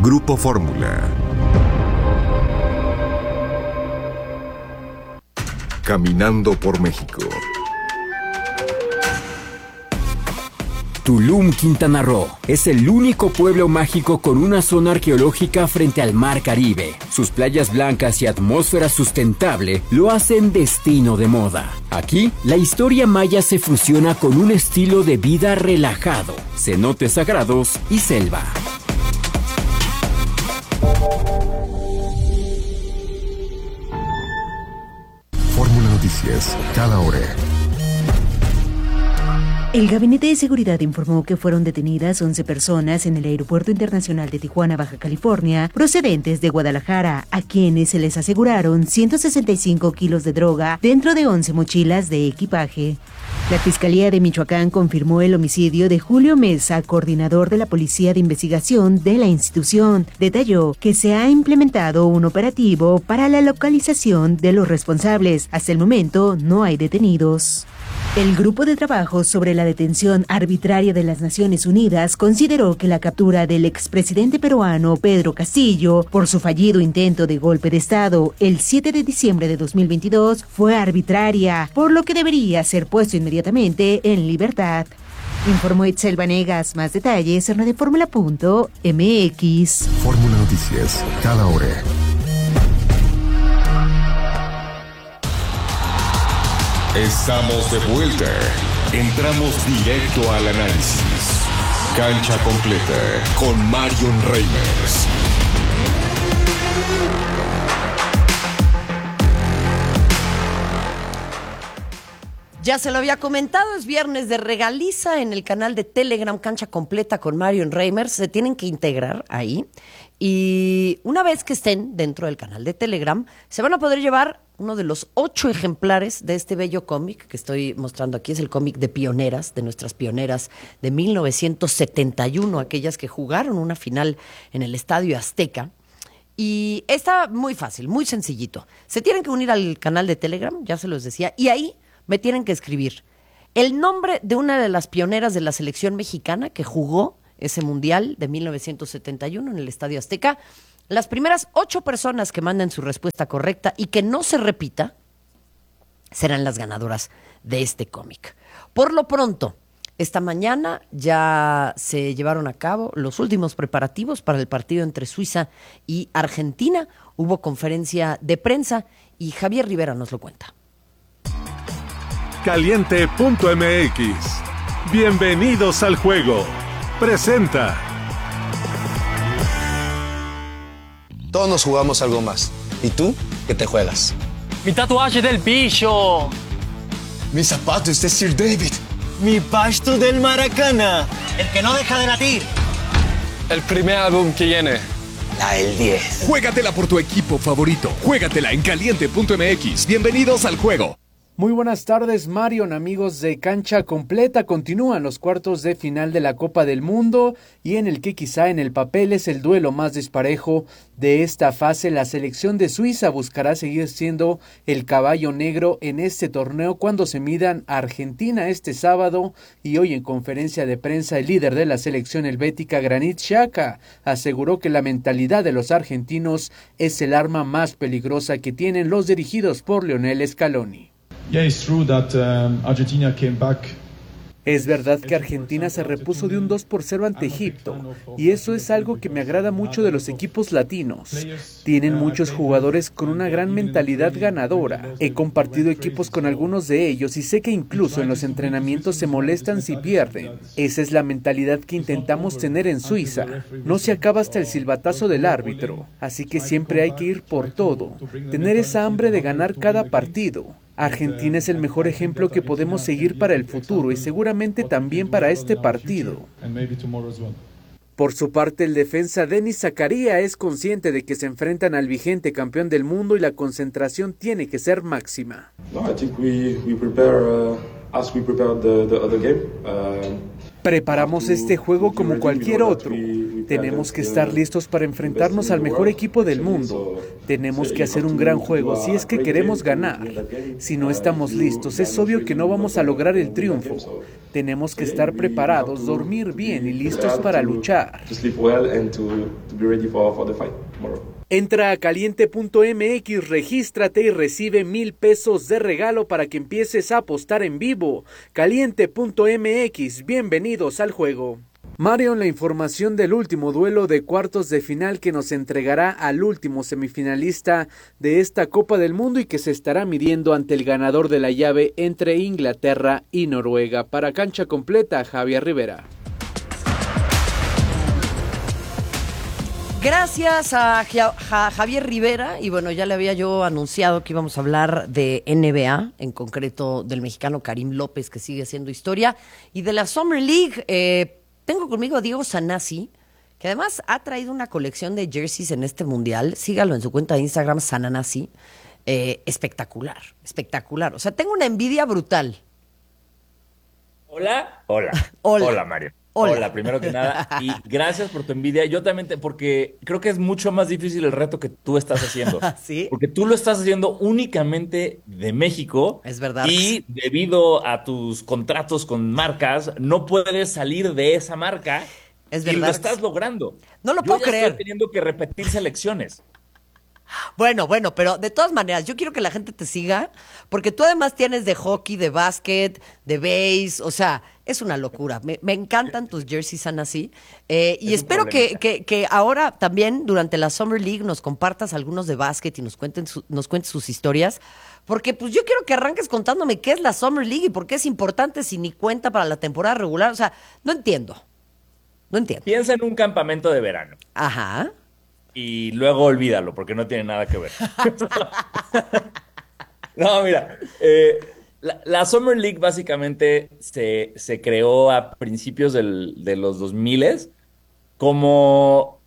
Grupo Fórmula. Caminando por México. Tulum, Quintana Roo, es el único pueblo mágico con una zona arqueológica frente al Mar Caribe. Sus playas blancas y atmósfera sustentable lo hacen destino de moda. Aquí, la historia maya se fusiona con un estilo de vida relajado, cenotes sagrados y selva. Fórmula Noticias, cada hora. El Gabinete de Seguridad informó que fueron detenidas 11 personas en el Aeropuerto Internacional de Tijuana, Baja California, procedentes de Guadalajara, a quienes se les aseguraron 165 kilos de droga dentro de 11 mochilas de equipaje. La Fiscalía de Michoacán confirmó el homicidio de Julio Mesa, coordinador de la Policía de Investigación de la institución. Detalló que se ha implementado un operativo para la localización de los responsables. Hasta el momento no hay detenidos. El Grupo de Trabajo sobre la Detención Arbitraria de las Naciones Unidas consideró que la captura del expresidente peruano Pedro Castillo por su fallido intento de golpe de Estado el 7 de diciembre de 2022 fue arbitraria, por lo que debería ser puesto inmediatamente en libertad. Informó Itzel Vanegas. Más detalles en radioformula.mx. Fórmula Noticias, cada hora. Estamos de vuelta. Entramos directo al análisis. Cancha completa con Marion Reimers. Ya se lo había comentado, es viernes de regaliza en el canal de Telegram Cancha Completa con Marion Reimers. Se tienen que integrar ahí. Y una vez que estén dentro del canal de Telegram, se van a poder llevar uno de los 8 ejemplares de este bello cómic que estoy mostrando aquí. Es el cómic de pioneras, de nuestras pioneras de 1971, aquellas que jugaron una final en el Estadio Azteca. Y está muy fácil, muy sencillito. Se tienen que unir al canal de Telegram, ya se los decía, y ahí me tienen que escribir el nombre de una de las pioneras de la selección mexicana que jugó ese mundial de 1971 en el Estadio Azteca. Las primeras 8 personas que manden su respuesta correcta y que no se repita serán las ganadoras de este cómic. Por lo pronto, esta mañana ya se llevaron a cabo los últimos preparativos para el partido entre Suiza y Argentina. Hubo conferencia de prensa y Javier Rivera nos lo cuenta. Caliente.mx. Bienvenidos al juego. Presenta. Todos nos jugamos algo más. ¿Y tú? ¿Qué te juegas? Mi tatuaje del pillo. Mis zapatos de Sir David. Mi pasto del Maracana. El que no deja de latir. El primer álbum que viene. El 10. Juégatela por tu equipo favorito. Juégatela en Caliente.mx. Bienvenidos al juego. Muy buenas tardes, Marion, amigos de Cancha Completa. Continúan los cuartos de final de la Copa del Mundo y en el que quizá en el papel es el duelo más disparejo de esta fase. La selección de Suiza buscará seguir siendo el caballo negro en este torneo cuando se midan a Argentina este sábado. Y hoy en conferencia de prensa el líder de la selección helvética, Granit Xhaka, aseguró que la mentalidad de los argentinos es el arma más peligrosa que tienen los dirigidos por Lionel Scaloni. Es verdad que Argentina se repuso de un 2-0 ante Egipto, y eso es algo que me agrada mucho de los equipos latinos. Tienen muchos jugadores con una gran mentalidad ganadora. He compartido equipos con algunos de ellos y sé que incluso en los entrenamientos se molestan si pierden. Esa es la mentalidad que intentamos tener en Suiza. No se acaba hasta el silbatazo del árbitro, así que siempre hay que ir por todo, tener esa hambre de ganar cada partido. Argentina es el mejor ejemplo que podemos seguir para el futuro y seguramente también para este partido. Por su parte, el defensa Denis Zakaria es consciente de que se enfrentan al vigente campeón del mundo y la concentración tiene que ser máxima. Preparamos este juego como cualquier otro. Tenemos que estar listos para enfrentarnos al mejor equipo del mundo. Tenemos que hacer un gran juego si es que queremos ganar. Si no estamos listos, es obvio que no vamos a lograr el triunfo. Tenemos que estar preparados, dormir bien y listos para luchar. Entra a caliente.mx, regístrate y recibe 1,000 pesos de regalo para que empieces a apostar en vivo. Caliente.mx, bienvenidos al juego. Marion, la información del último duelo de cuartos de final que nos entregará al último semifinalista de esta Copa del Mundo y que se estará midiendo ante el ganador de la llave entre Inglaterra y Noruega. Para Cancha Completa, Javier Rivera. Gracias a Javier Rivera, y bueno, ya le había yo anunciado que íbamos a hablar de NBA, en concreto del mexicano Karim López, que sigue haciendo historia, y de la Summer League. Tengo conmigo a Diego Sanasi, que además ha traído una colección de jerseys en este mundial. Sígalo en su cuenta de Instagram, Sananasi. Espectacular, espectacular. O sea, tengo una envidia brutal. Hola, Mario. Hola, primero que nada, y gracias por tu envidia. Yo también, porque creo que es mucho más difícil el reto que tú estás haciendo. ¿Sí? Porque tú lo estás haciendo únicamente de México. Es verdad. Y debido a tus contratos con marcas, no puedes salir de esa marca. Es verdad. Y lo estás logrando. No lo puedo creer. Estoy teniendo que repetir selecciones. Bueno, pero de todas maneras, yo quiero que la gente te siga, porque tú además tienes de hockey, de básquet, de base, o sea, es una locura. Me encantan tus jerseys, Sanasi. Y espero que ahora también, durante la Summer League, nos compartas algunos de básquet y nos cuentes sus historias, porque pues yo quiero que arranques contándome qué es la Summer League y por qué es importante si ni cuenta para la temporada regular. O sea, no entiendo. Piensa en un campamento de verano. Ajá. Y luego olvídalo, porque no tiene nada que ver. No, mira, la Summer League básicamente se creó a principios de los 2000 como,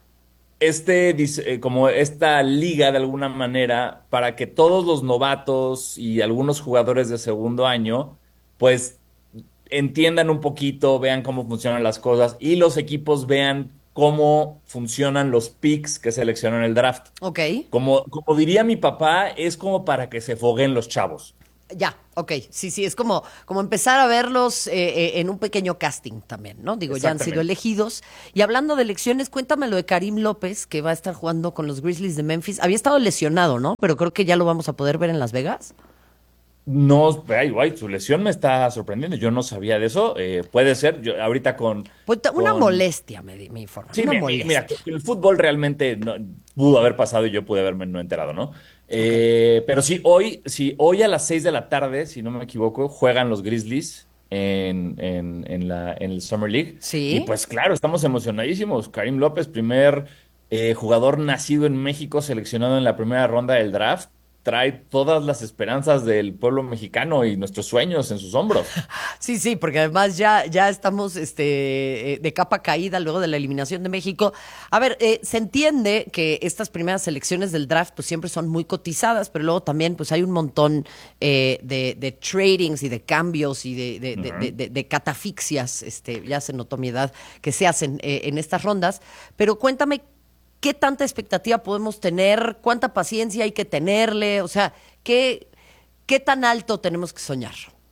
como esta liga de alguna manera para que todos los novatos y algunos jugadores de segundo año pues entiendan un poquito, vean cómo funcionan las cosas y los equipos vean cómo funcionan los picks que seleccionan en el draft. Ok. Como diría mi papá, es como para que se fogueen los chavos. Ya, ok. Sí, es como empezar a verlos en un pequeño casting también, ¿no? Digo, ya han sido elegidos. Y hablando de elecciones, cuéntame lo de Karim López, que va a estar jugando con los Grizzlies de Memphis. Había estado lesionado, ¿no? Pero creo que ya lo vamos a poder ver en Las Vegas. No, su lesión me está sorprendiendo. Yo no sabía de eso. Puede ser. Yo ahorita Pues una molestia, me informa. Sí, una molestia. mira, el fútbol realmente no, pudo haber pasado y yo pude haberme no enterado, ¿no? Pero sí, hoy a las 6 de la tarde, si no me equivoco, juegan los Grizzlies en el Summer League. Sí. Y pues claro, estamos emocionadísimos. Karim López, primer jugador nacido en México, seleccionado en la primera ronda del draft. Trae todas las esperanzas del pueblo mexicano y nuestros sueños en sus hombros. Sí, porque además ya estamos de capa caída luego de la eliminación de México. A ver, se entiende que estas primeras selecciones del draft pues siempre son muy cotizadas, pero luego también pues hay un montón de tradings y de cambios y de catafixias, ya se notó mi edad, que se hacen en estas rondas. Pero cuéntame, ¿qué tanta expectativa podemos tener? ¿Cuánta paciencia hay que tenerle? O sea, ¿qué tan alto tenemos que soñar?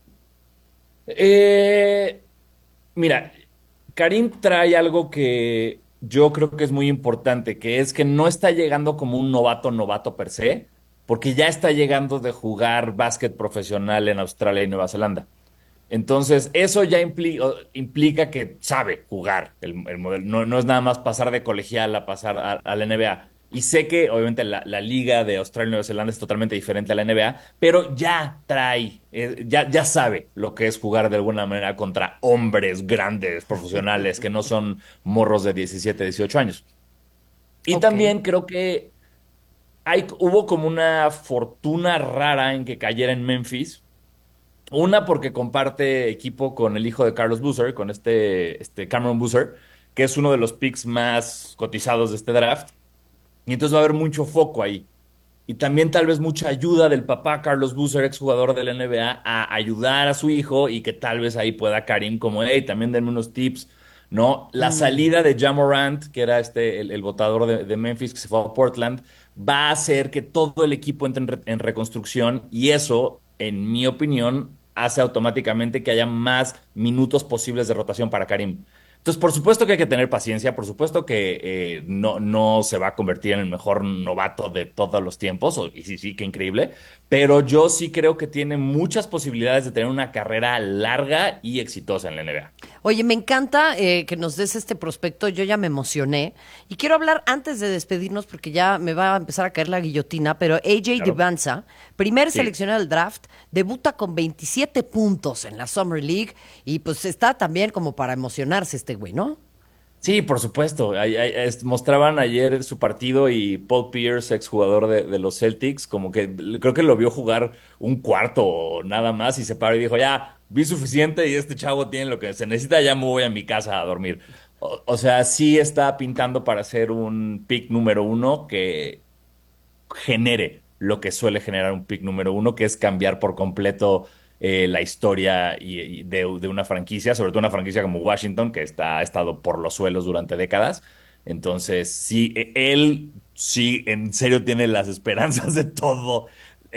Mira, Karim trae algo que yo creo que es muy importante, que es que no está llegando como un novato per se, porque ya está llegando de jugar básquet profesional en Australia y Nueva Zelanda. Entonces, eso ya implica que sabe jugar el modelo. No es nada más pasar de colegial a pasar a la NBA. Y sé que, obviamente, la liga de Australia y Nueva Zelanda es totalmente diferente a la NBA, pero ya trae, ya sabe lo que es jugar de alguna manera contra hombres grandes, profesionales, que no son morros de 17, 18 años. Y también creo que hubo como una fortuna rara en que cayera en Memphis. Una, porque comparte equipo con el hijo de Carlos Boozer, con este Cameron Boozer, que es uno de los picks más cotizados de este draft. Y entonces va a haber mucho foco ahí. y también tal vez mucha ayuda del papá Carlos Boozer, exjugador de la NBA, a ayudar a su hijo y que tal vez ahí pueda Karim como, hey, también denme unos tips, ¿no? La salida de Ja Morant, que era el votador de Memphis que se fue a Portland, va a hacer que todo el equipo entre en reconstrucción y eso, en mi opinión, hace automáticamente que haya más minutos posibles de rotación para Karim. Entonces, por supuesto que hay que tener paciencia, por supuesto que no se va a convertir en el mejor novato de todos los tiempos, y sí, sí, qué increíble, pero yo sí creo que tiene muchas posibilidades de tener una carrera larga y exitosa en la NBA. Oye, me encanta que nos des este prospecto, yo ya me emocioné y quiero hablar antes de despedirnos porque ya me va a empezar a caer la guillotina, pero AJ Divanza, primer seleccionado del draft, debuta con 27 puntos en la Summer League y pues está también como para emocionarse este güey, ¿no? Sí, por supuesto. Mostraban ayer su partido y Paul Pierce, exjugador de los Celtics, como que creo que lo vio jugar un cuarto o nada más y se paró y dijo, ya, vi suficiente y este chavo tiene lo que se necesita, ya me voy a mi casa a dormir. O sea, sí está pintando para ser un pick número 1 que genere lo que suele generar un pick número 1, que es cambiar por completo la historia de una franquicia, sobre todo una franquicia como Washington, que ha estado por los suelos durante décadas. Entonces, sí, él sí, en serio tiene las esperanzas de todo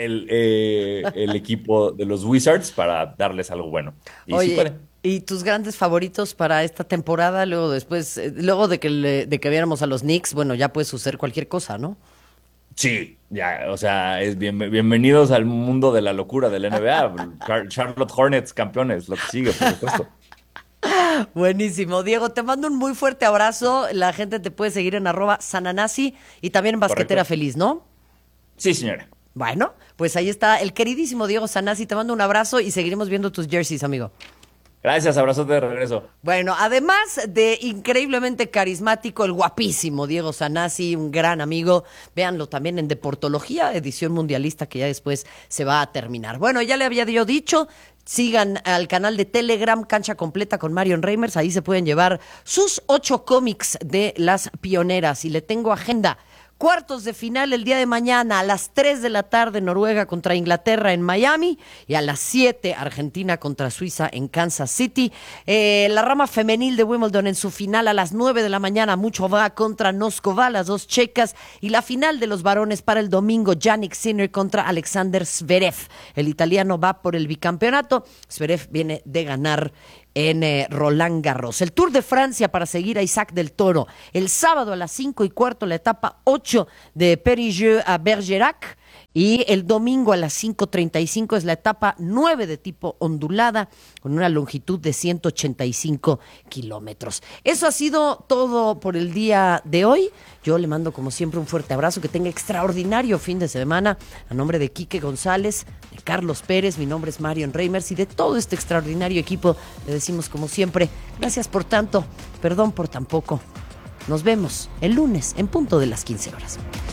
el equipo de los Wizards para darles algo bueno. Y Oye, sí puede. ¿y tus grandes favoritos para esta temporada? Luego después, luego de que viéramos a los Knicks, bueno, ya puede suceder cualquier cosa, ¿no? Sí, ya, o sea, bienvenidos al mundo de la locura del NBA. Charlotte Hornets, campeones, lo que sigue, por supuesto. Buenísimo. Diego, te mando un muy fuerte abrazo. La gente te puede seguir en @sananasi y también en Basquetera Correcto. Feliz, ¿no? Sí, señora. Bueno, pues ahí está el queridísimo Diego Sanasi. Te mando un abrazo y seguiremos viendo tus jerseys, amigo. Gracias, abrazote de regreso. Bueno, además de increíblemente carismático, el guapísimo Diego Sanasi, un gran amigo. Véanlo también en Deportología, edición mundialista que ya después se va a terminar. Bueno, ya le había yo dicho, sigan al canal de Telegram, Cancha Completa con Marion Reimers. Ahí se pueden llevar sus 8 cómics de las pioneras. Y le tengo agenda. Cuartos de final el día de mañana a las 3 de la tarde, Noruega contra Inglaterra en Miami, y a las 7 Argentina contra Suiza en Kansas City. La rama femenil de Wimbledon en su final a las 9 de la mañana, Muchova contra Noskova, las dos checas, y la final de los varones para el domingo, Jannik Sinner contra Alexander Zverev. El italiano va por el bicampeonato, Zverev viene de ganar en Roland Garros. El Tour de Francia para seguir a Isaac del Toro. El sábado a las 5:15 la etapa 8 de Périgueux a Bergerac. Y el domingo a las 5:35 es la etapa 9 de tipo ondulada con una longitud de 185 kilómetros. Eso ha sido todo por el día de hoy. Yo le mando como siempre un fuerte abrazo, que tenga extraordinario fin de semana. A nombre de Quique González, de Carlos Pérez, mi nombre es Marion Reimers y de todo este extraordinario equipo le decimos como siempre, gracias por tanto, perdón por tan poco. Nos vemos el lunes en punto de las 15 horas.